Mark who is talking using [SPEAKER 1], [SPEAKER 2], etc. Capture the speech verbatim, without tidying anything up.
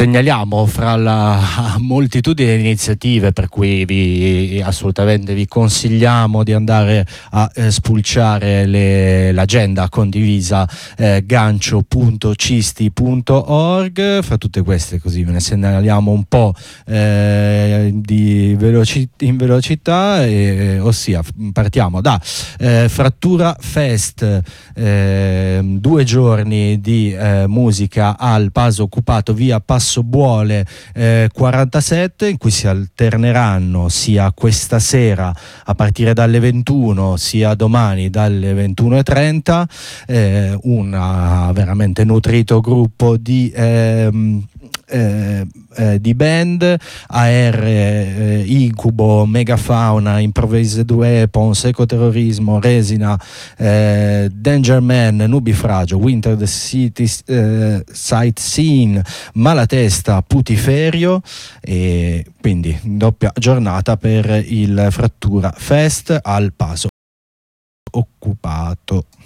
[SPEAKER 1] Segnaliamo fra la moltitudine di iniziative per cui vi assolutamente vi consigliamo di andare a eh, spulciare le, l'agenda condivisa eh, gancio punto cisti punto org. Fra tutte queste, così ve ne segnaliamo un po' eh, di veloci- in velocità, eh, ossia partiamo da eh, Frattura Fest, eh, due giorni di eh, musica al Paso Occupato via Passobuole eh, quarantasette, in cui si alterneranno sia questa sera a partire dalle ventuno sia domani dalle ventuno e trenta eh, un veramente nutrito gruppo di ehm, Eh, eh, di band A R, eh, Incubo, Megafauna, Improvised Weapons, Ecoterrorismo, Resina, eh, Danger Man, Nubifragio, Winter the City, eh, Sightseeing, Malatesta, Putiferio, e quindi doppia giornata per il Frattura Fest al Paso Occupato.